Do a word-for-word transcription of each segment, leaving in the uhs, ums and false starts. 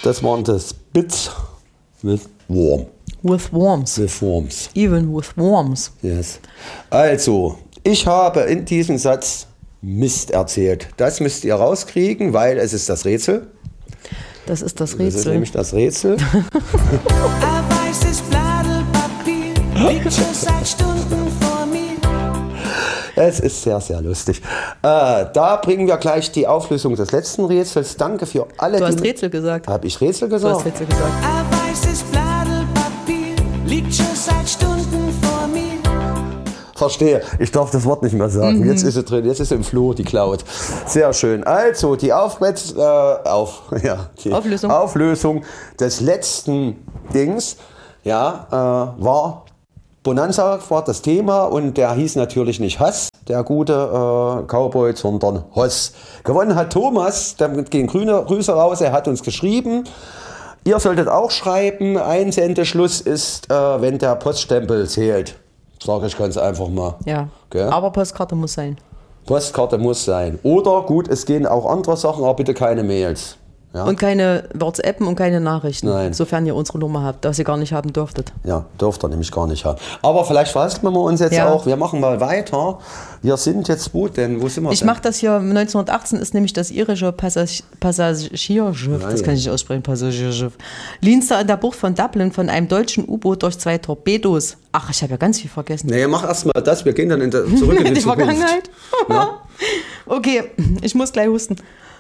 Das waren das Bits with Worm. With worms. With worms. Even with worms. Yes. Also, ich habe in diesem Satz Mist erzählt. Das müsst ihr rauskriegen, weil es ist das Rätsel. Das ist das Rätsel. Das ist nämlich das Rätsel. Ein weißes Blatt Papier liegt schon seit Stunden vor mir. Es ist sehr, sehr lustig. Äh, da bringen wir gleich die Auflösung des letzten Rätsels. Danke für alle. Du hast die Rätsel gesagt. Habe ich Rätsel Du gesagt? hast Rätsel gesagt. Ein weißes Blatt Papier liegt schon seit Stunden vor mir. Verstehe. Ich darf das Wort nicht mehr sagen. Mhm. Jetzt ist es drin. Jetzt ist im Flur die Cloud. Sehr schön. Also die Aufmetz, äh, auf, ja, die Auflösung. Auflösung des letzten Dings ja, äh, war Bonanza war das Thema und der hieß natürlich nicht Hass, der gute äh, Cowboy, sondern Hoss. Gewonnen hat Thomas, damit gehen grüne Grüße raus, er hat uns geschrieben. Ihr solltet auch schreiben, Einsendeschluss ist, äh, wenn der Poststempel zählt. Sage ich ganz einfach mal. Ja, Gell? aber Postkarte muss sein. Postkarte muss sein. Oder gut, es gehen auch andere Sachen, aber bitte keine Mails. Ja, Und keine WhatsAppen und keine Nachrichten. Nein. Sofern ihr unsere Nummer habt, was ihr gar nicht haben dürftet. ja dürft ihr nämlich gar nicht haben. Aber vielleicht verhaspeln wir uns jetzt Ja. auch. Wir machen mal weiter. Wir sind jetzt wo denn? Wo sind wir Ich denn? mache das hier, neunzehnhundertachtzehn ist nämlich das irische Passag- Passagierschiff, das Nein. kann ich nicht aussprechen, Passagierschiff, Linster an der Bucht von Dublin von einem deutschen U-Boot durch zwei Torpedos. Ach, ich habe ja ganz viel vergessen. Nee, mach erst mal das. Wir gehen dann in der, zurück in die, Die Zukunft. Vergangenheit? Ja. Okay, ich muss gleich husten.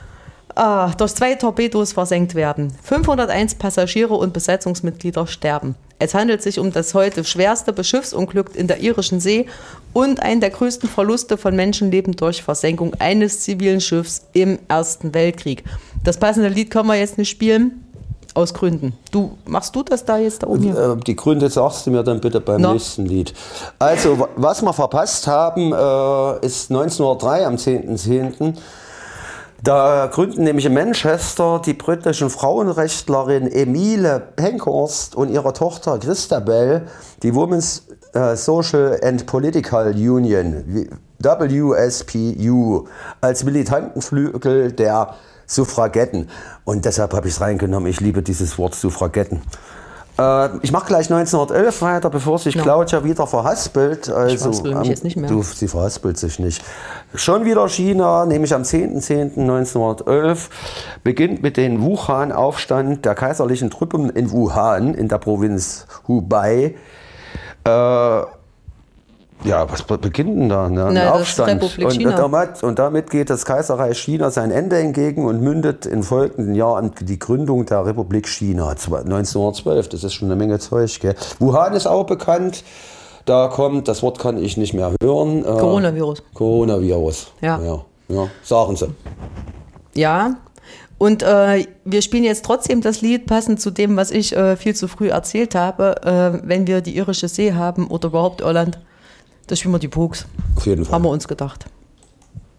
Ah, durch zwei Torpedos versenkt werden. fünfhunderteins Passagiere und Besatzungsmitglieder sterben. Es handelt sich um das heute schwerste Schiffsunglück in der irischen See und einen der größten Verluste von Menschenleben durch Versenkung eines zivilen Schiffs im Ersten Weltkrieg. Das passende Lied können wir jetzt nicht spielen, aus Gründen. Du, machst du das da jetzt da oben hier? Äh, Die Gründe sagst du mir dann bitte beim No. nächsten Lied. Also, wa- was wir verpasst haben, äh, ist neunzehnhundertdrei am zehnten zehnten Da gründen nämlich in Manchester die britischen Frauenrechtlerin Emile Pankhurst und ihre Tochter Christabel die Women's äh, Social and Political Union, W S P U, als militanten Flügel der Suffragetten. Und deshalb habe ich es reingenommen. Ich liebe dieses Wort Suffragetten. Äh, ich mache gleich neunzehnhundertelf weiter, bevor sich Ja. Claudia wieder verhaspelt. Also, verhaspel mich am- jetzt nicht mehr. Du, sie verhaspelt sich nicht. Schon wieder China, nämlich am zehnten zehnten neunzehnhundertelf, beginnt mit dem Wuhan-Aufstand der kaiserlichen Truppen in Wuhan, in der Provinz Hubei. Äh, ja, was be- beginnt denn da? Ne? Ein Na, das ist Aufstand. Republik Und, China. damit, und damit geht das Kaiserreich China sein Ende entgegen und mündet im folgenden Jahr an die Gründung der Republik China, neunzehnhundertzwölf. Das ist schon eine Menge Zeug. Gell? Wuhan ist auch bekannt. Da kommt, das Wort kann ich nicht mehr hören. Äh, Coronavirus. Coronavirus. Ja. ja. Ja, sagen Sie. Ja, und äh, wir spielen jetzt trotzdem das Lied, passend zu dem, was ich äh, viel zu früh erzählt habe. Äh, wenn wir die irische See haben oder überhaupt Irland, da spielen wir die Pogues. Auf jeden Fall. Haben wir uns gedacht.